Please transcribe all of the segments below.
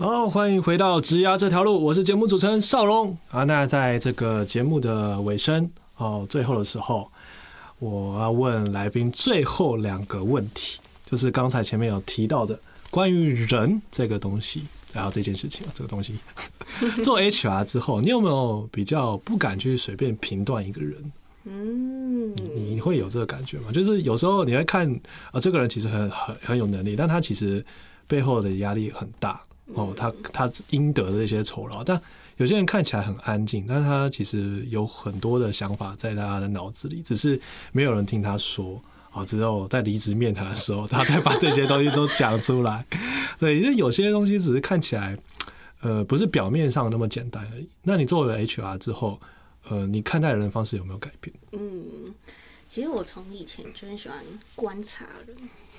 好，欢迎回到职涯这条路，我是节目主持人邵荣啊。那在这个节目的尾声最后的时候，我要问来宾最后2个问题，就是刚才前面有提到的关于人这个东西，然后这件事情这个东西，做 HR 之后，你有没有比较不敢去随便评断一个人？你会有这个感觉吗？就是有时候你会看这个人其实很有能力，但他其实背后的压力很大。他应得的这些酬劳，但有些人看起来很安静，但他其实有很多的想法在他的脑子里，只是没有人听他说。只有在离职面谈的时候，他才把这些东西都讲出来。对，因为有些东西只是看起来，不是表面上那么简单而已。那你作为 HR 之后，你看待人的方式有没有改变？ 其实我从以前就很喜欢观察人。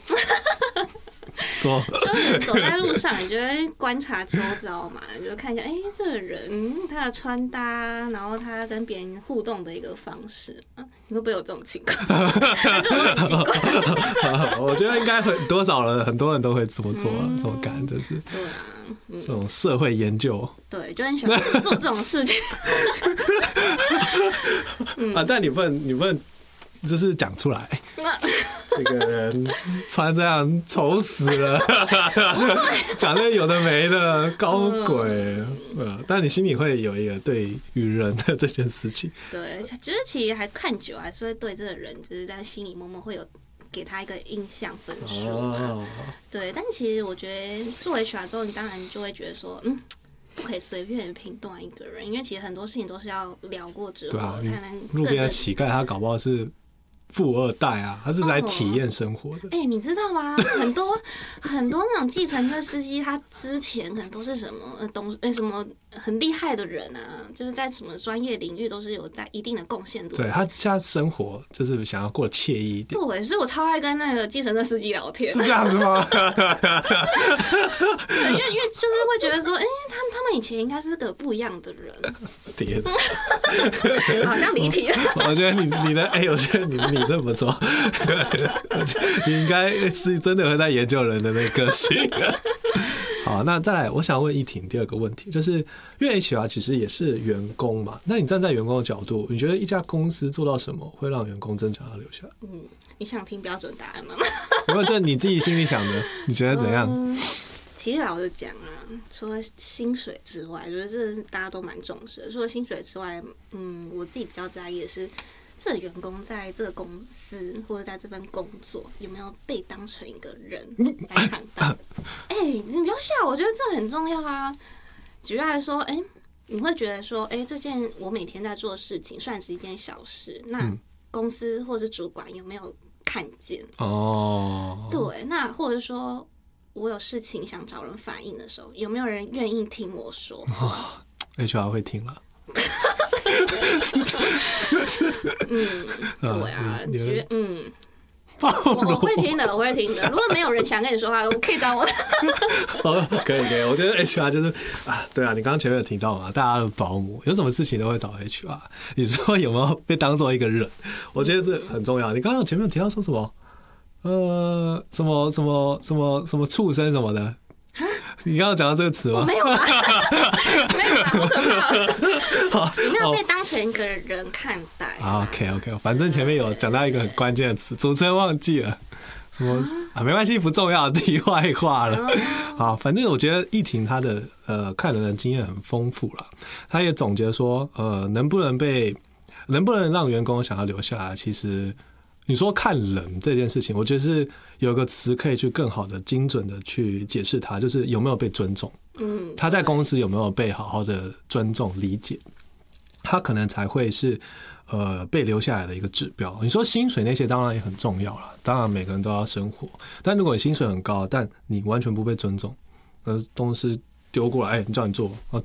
就走在路上，你就会观察周遭嘛，你就看一下，这个人他的穿搭，然后他跟别人互动的一个方式，你会不会有这种情况？还是我很奇怪？ 我觉得应该多少人，很多人都会这么做，这么干，就是对啊， 这种社会研究， 对，就很喜欢做这种事情。 但你不能，就是讲出来。这个人穿这样丑死了，讲的有的没的，高鬼。但你心里会有一个对于人的这件事情。 对，就是其实还看久，还是会对这个人，就是在心里默默会有给他一个印象分数嘛。对，但其实我觉得作为 HR 之后，你当然就会觉得说，不可以随便评断一个人，因为其实很多事情都是要聊过之后才能。 路边的乞丐，他搞不好是富二代啊，他是来体验生活的。 你知道吗？很多那种计程车司机，他之前可能都是什么什么很厉害的人啊，就是在什么专业领域都是有在一定的贡献度。 对，他家生活就是想要过得惬意一点。 对，所以我超爱跟那个计程车司机聊天。 是这样子吗？ 对，因为就是会觉得说，他们以前应该是个不一样的人。 天， 好像离题了。 我觉得你的我觉得你真不错，你应该是真的会在研究人的那个性。好，那再来，我想问一婷第2个问题，就是因为 HR 其实也是员工嘛，那你站在员工的角度，你觉得一家公司做到什么会让员工真想要留下来？ 你想听标准答案吗？ 有没有这你自己心里想的？你觉得怎样？ 其实老实讲啊，除了薪水之外，我觉得这大家都蛮重视的。除了薪水之外，我自己比较在意的是，这个员工在这个公司或者在这份工作有没有被当成一个人来看待。你不要笑，我觉得这很重要啊。举例来说，你会觉得说，这件我每天在做的事情算是一件小事，那公司或是主管有没有看见？对，那或者说我有事情想找人反映的时候，有没有人愿意听我说话 ？HR 会听了。 对啊，你觉得我会听的，我会听的。如果没有人想跟你说话，我可以找我。 可以。我觉得 HR 就是对啊，你刚刚前面有提到嘛，大家的保姆有什么事情都会找 HR。你说有没有被当做一个人？我觉得这很重要。你刚刚前面有提到说什么？什么畜生什么的。你刚刚讲到这个词吗？ 我没有啊，没有啊，好可怕！你没有被当成一个人看待。 OK， 反正前面有讲到一个很关键的词，主持人忘记了什么没关系，不重要，题外话了。好，反正我觉得一婷她的看人的经验很丰富了，她也总结说，能不能让员工想要留下来，其实。你说看人这件事情，我觉得是有个词可以去更好的、精准的去解释它，就是有没有被尊重。他在公司有没有被好好的尊重、理解，他可能才会是被留下来的一个指标。你说薪水那些当然也很重要了，当然每个人都要生活，但如果你薪水很高，但你完全不被尊重，东西丢过来，你叫你做，